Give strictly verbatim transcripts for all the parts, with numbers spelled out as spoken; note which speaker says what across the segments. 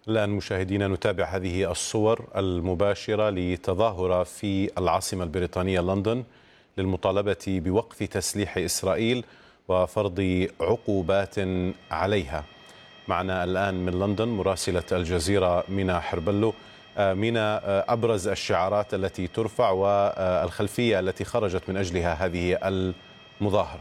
Speaker 1: الآن مشاهدينا نتابع هذه الصور المباشرة لتظاهرة في العاصمة البريطانية لندن للمطالبة بوقف تسليح إسرائيل وفرض عقوبات عليها. معنا الآن من لندن مراسلة الجزيرة مينا حربلو. مينا، أبرز الشعارات التي ترفع والخلفية التي خرجت من أجلها هذه المظاهرة.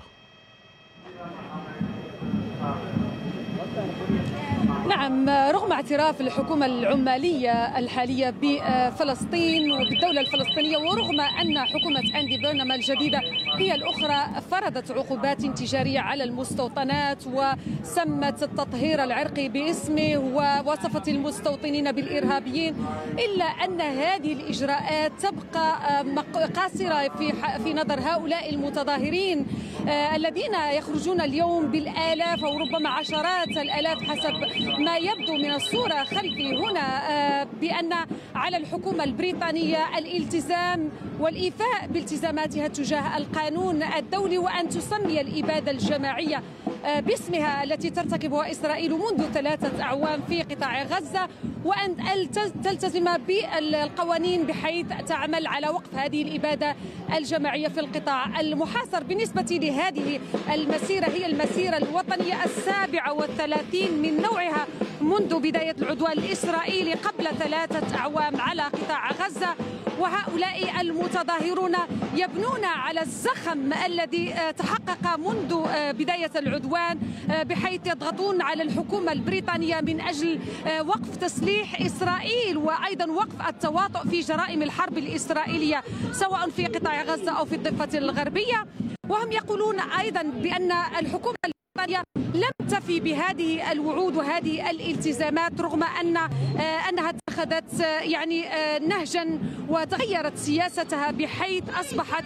Speaker 2: نعم، رغم اعتراف الحكومة العمالية الحالية بفلسطين وبالدولة الفلسطينية، ورغم أن حكومة أندي بيرنام الجديدة هي الأخرى فرضت عقوبات تجارية على المستوطنات وسمت التطهير العرقي باسمه ووصفت المستوطنين بالإرهابيين، إلا أن هذه الإجراءات تبقى قاصرة في في نظر هؤلاء المتظاهرين الذين يخرجون اليوم بالآلاف أو ربما عشرات الآلاف حسب ما يبدو من الصورة خلفي هنا، بأن على الحكومة البريطانية الالتزام والإيفاء بالتزاماتها تجاه القانون الدولي، وأن تسمي الإبادة الجماعية باسمها التي ترتكبها إسرائيل منذ ثلاثة أعوام في قطاع غزة، وأن تلتزم بالقوانين بحيث تعمل على وقف هذه الإبادة الجماعية في القطاع المحاصر. بالنسبة لهذه المسيرة، هي المسيرة الوطنية السابعة والثلاثين من نوعها منذ بداية العدوان الإسرائيلي قبل ثلاثة أعوام على قطاع غزة، وهؤلاء المتظاهرون يبنون على الزخم الذي تحقق منذ بداية العدوان، بحيث يضغطون على الحكومة البريطانية من أجل وقف تسليح إسرائيل وأيضا وقف التواطؤ في جرائم الحرب الإسرائيلية سواء في قطاع غزة أو في الضفة الغربية. وهم يقولون أيضا بأن الحكومة البريطانية لم تفي بهذه الوعود وهذه الالتزامات، رغم أن أنها اتخذت يعني نهجا وتغيرت سياستها بحيث أصبحت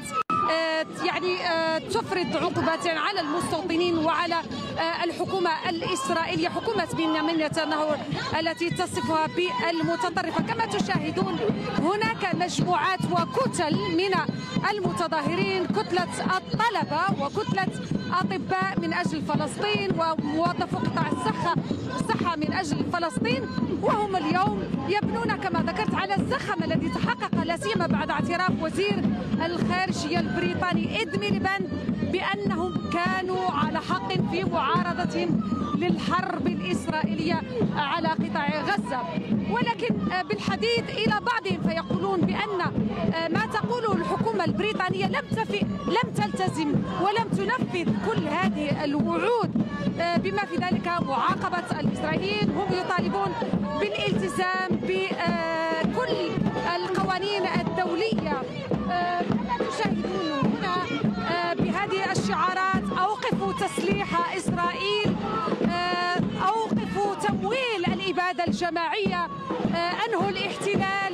Speaker 2: يعني تفرض عقوبات على المستوطنين وعلى الحكومة الإسرائيلية، حكومة بنيامين نتنياهو التي تصفها بالمتطرفة. كما تشاهدون هناك مجموعات وكتل من المتظاهرين، كتلة الطلبة وكتلة أطباء من أجل فلسطين وموظفو قطاع الصحة الصحة من أجل فلسطين، وهم اليوم يبنون كما ذكرت على الزخم الذي تحقق لا سيما بعد اعتراف وزير الخارجية البريطاني إيد ميليباند بأنهم كانوا على حق في معارضتهم للحرب الإسرائيلية على قطاع غزة. ولكن بالحديث إلى بعضهم فيقولون بأن ما تقوله الحكومة البريطانية لم تفي لم تلتزم ولم تنفذ كل هذه الوعود، بما في ذلك معاقبة الإسرائيليين. هم يطالبون بالالتزام بكل القوانين الدولية. كما تشاهدون هنا بهذه الشعارات: أوقفوا تسليح إسرائيل، أوقفوا تمويل الإبادة الجماعية، أنهوا الاحتلال،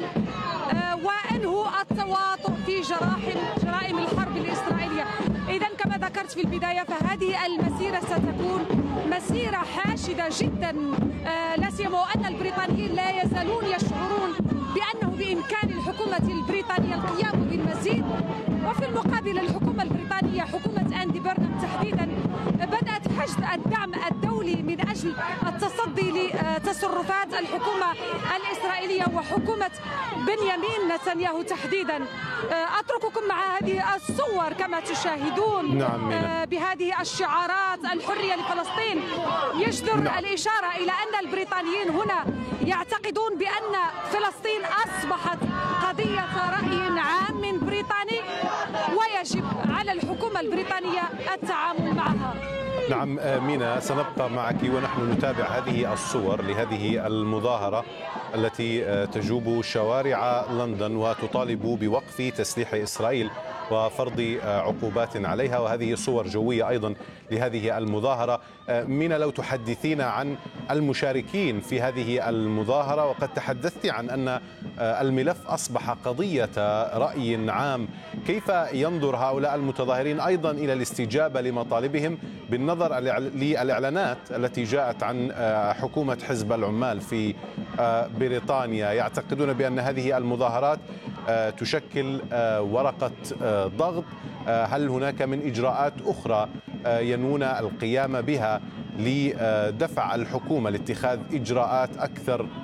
Speaker 2: وأنهوا التواطؤ في جرائم جرائم الحرب الإسرائيلية. إذن كما ذكرت في البداية فهذه المسيرة ستكون مسيرة حاشدة جدا، لا سيما وأن البريطانيين لا يزالون يشعرون بأنه بإمكان الحكومة البريطانية القيام بالمزيد. وفي المقابل الحكومة البريطانية حكومة أندي بيرنام تحديدا بدأت حشد الدعم الدولي من أجل التصدي لتصرفات الحكومة الإسرائيلية وحكومة بنيامين نتنياهو تحديدا. أترككم مع هذه الصور كما تشاهدون.
Speaker 1: نعم
Speaker 2: بهذه الشعارات: الحرية لفلسطين. يجدر نعم. الإشارة إلى أن البريطانيين هنا يعتقدون بأن فلسطين أصبحت قضية رأي عام بريطاني، ويجب على الحكومة البريطانية التعامل معها.
Speaker 1: نعم مينا، سنبقى معك ونحن نتابع هذه الصور لهذه المظاهرة التي تجوب شوارع لندن وتطالب بوقف تسليح إسرائيل وفرض عقوبات عليها، وهذه صور جوية أيضا لهذه المظاهرة. مينا، لو تحدثينا عن المشاركين في هذه المظاهرة، وقد تحدثت عن أن الملف أصبح قضية رأي عام، كيف ينظر هؤلاء المتظاهرين أيضا إلى الاستجابة لمطالبهم بالنظر للإعلانات التي جاءت عن حكومة حزب العمال في بريطانيا؟ يعتقدون بأن هذه المظاهرات تشكل ورقة ضغط. هل هناك من إجراءات أخرى ينوون القيام بها لدفع الحكومة لاتخاذ إجراءات أكثر